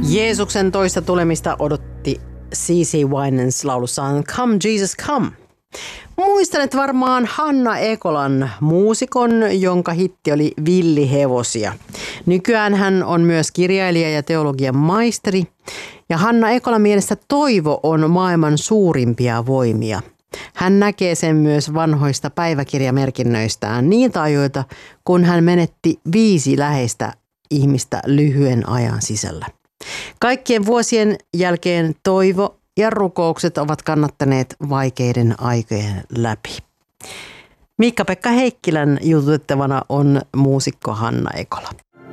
Jeesuksen toista tulemista odotti C.C. Winans laulussaan Come Jesus Come. Muistanet varmaan Hanna Ekolan, muusikon, jonka hitti oli Villihevosia. Nykyään hän on myös kirjailija ja teologian maisteri. Ja Hanna Ekolan mielestä toivo on maailman suurimpia voimia. Hän näkee sen myös vanhoista päiväkirjamerkinnöistään niitä ajoita, kun hän menetti 5 läheistä ihmistä lyhyen ajan sisällä. Kaikkien vuosien jälkeen toivo ja rukoukset ovat kannattaneet vaikeiden aikojen läpi. Miikka-Pekka Heikkilän jututettavana on muusikko Hanna Ekola.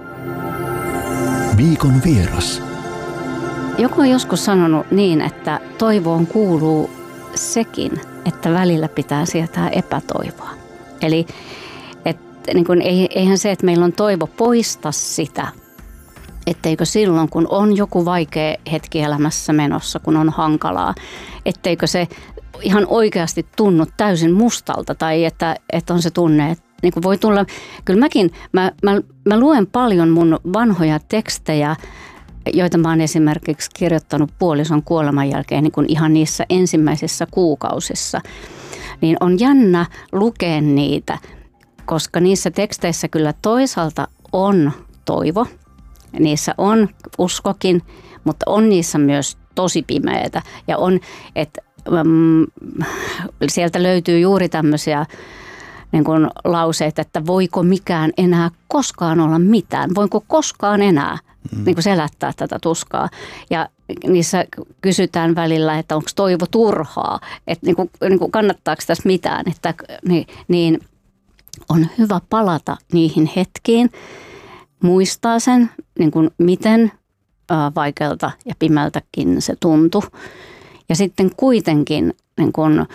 Viikon vieras. Joku on joskus sanonut niin, että toivoon kuuluu sekin, että välillä pitää sietää epätoivoa. Eli niin kuin, eihän se, että meillä on toivo, poista sitä, etteikö silloin, kun on joku vaikea hetki elämässä menossa, kun on hankalaa, etteikö se ihan oikeasti tunnu täysin mustalta tai että on se tunne, että niin kuin voi tulla. Kyllä mä luen paljon mun vanhoja tekstejä, joita mä oon esimerkiksi kirjoittanut puolison kuoleman jälkeen niin kuin ihan niissä ensimmäisissä kuukausissa. Niin on jännä lukea niitä, koska niissä teksteissä kyllä toisaalta on toivo. Niissä on uskokin, mutta on niissä myös tosi pimeätä. Ja on, että sieltä löytyy juuri tämmöisiä niin kuin lauseita, että voiko mikään enää koskaan olla mitään. Voinko koskaan enää niin kuin selättää tätä tuskaa. Ja niissä kysytään välillä, että onko toivo turhaa, että niin kuin kannattaako tässä mitään. Että, niin on hyvä palata niihin hetkiin, muistaa sen, niin kuin miten vaikealta ja pimeältäkin se tuntui. Ja sitten kuitenkin niin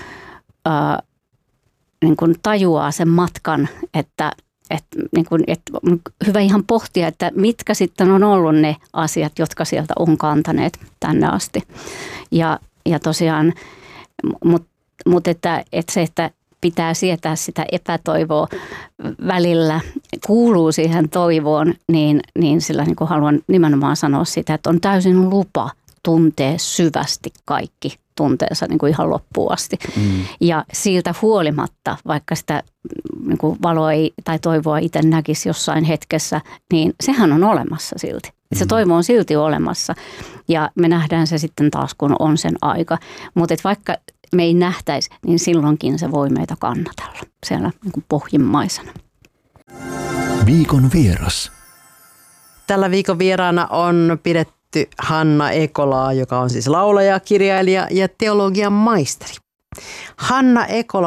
kuin tajuaa sen matkan, että on hyvä ihan pohtia, että mitkä sitten on ollut ne asiat, jotka sieltä on kantaneet tänne asti. Ja tosiaan, mutta että se, että pitää sietää sitä epätoivoa välillä, kuuluu siihen toivoon, niin sillä niin kuin haluan nimenomaan sanoa sitä, että on täysin lupa tuntea syvästi kaikki tunteensa niin kuin ihan loppuun asti. Ja siltä huolimatta, vaikka sitä niin kuin valoa tai toivoa itse näkisi jossain hetkessä, niin sehän on olemassa silti. Se toivo on silti olemassa ja me nähdään se sitten taas, kun on sen aika. Mutta vaikka me ei nähtäisi, niin silloinkin se voi meitä kannatella siellä niin kuin pohjimmaisena. Viikon vieras. Tällä viikon vieraana on pidetty Hanna Ekolaa, joka on siis laulaja, kirjailija ja teologian maisteri. Hanna Ekola